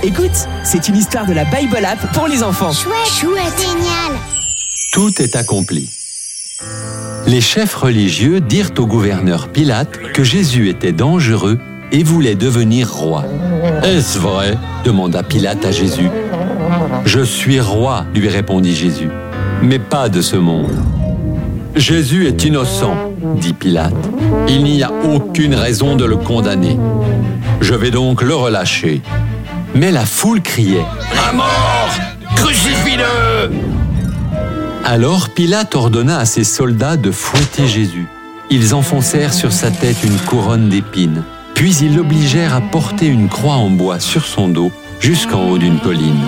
Écoute, c'est une histoire de la Bible App pour les enfants. Chouette, génial. Tout est accompli. Les chefs religieux dirent au gouverneur Pilate que Jésus était dangereux et voulait devenir roi. « Est-ce vrai ?» demanda Pilate à Jésus. « Je suis roi, lui répondit Jésus, mais pas de ce monde. » « Jésus est innocent, dit Pilate. Il n'y a aucune raison de le condamner. Je vais donc le relâcher. » Mais la foule criait « À mort! Crucifie-le !» Alors Pilate ordonna à ses soldats de fouetter Jésus. Ils enfoncèrent sur sa tête une couronne d'épines, puis ils l'obligèrent à porter une croix en bois sur son dos jusqu'en haut d'une colline.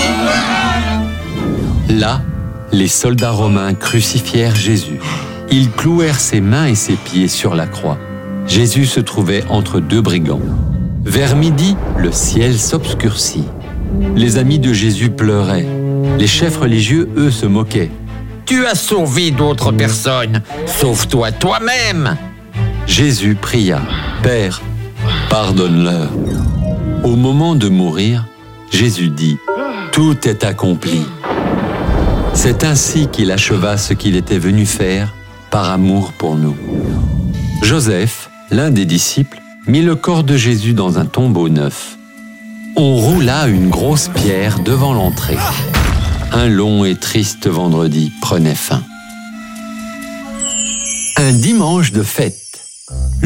Là, les soldats romains crucifièrent Jésus. Ils clouèrent ses mains et ses pieds sur la croix. Jésus se trouvait entre deux brigands. Vers midi, le ciel s'obscurcit. Les amis de Jésus pleuraient. Les chefs religieux, eux, se moquaient. « Tu as sauvé d'autres personnes, sauve-toi toi-même !» Jésus pria. « Père, pardonne-leur. » Au moment de mourir, Jésus dit « Tout est accompli. » C'est ainsi qu'il acheva ce qu'il était venu faire par amour pour nous. Joseph, l'un des disciples, mit le corps de Jésus dans un tombeau neuf. On roula une grosse pierre devant l'entrée. Un long et triste vendredi prenait fin. Un dimanche de fête.